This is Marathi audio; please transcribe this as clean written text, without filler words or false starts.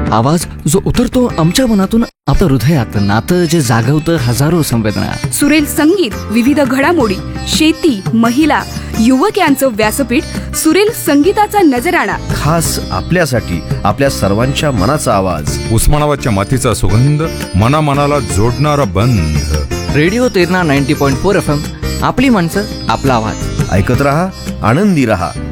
आवाज जो उतरतो आमच्या मनातून, आपलं हृदयात नातं जे जागवतं हजारो संवेदना. सुरेल संगीत, विविध घडामोडी, शेती, महिला, युवक यांचं व्यासपीठ. सुरेल संगीताचा नजराणा, खास आपल्यासाठी, आपल्या सर्वांच्या मनाचा आवाज. उस्मानाबादच्या मातीचा सुगंध, मनाला जोडणारा बंध. Radio Terna 90.4 FM. आपली माणसं, आपला आवाज. ऐकत रहा, आनंदी रहा.